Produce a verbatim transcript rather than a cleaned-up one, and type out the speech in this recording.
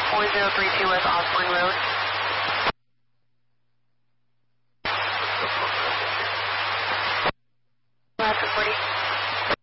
four zero three two West Osborne Road. Last forty.